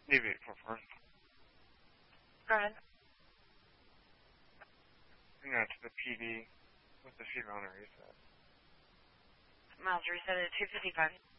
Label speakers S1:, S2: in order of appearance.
S1: deviate for first.
S2: Go ahead.
S1: To the PD with the sheet on a reset.
S2: Miles, reset at 255.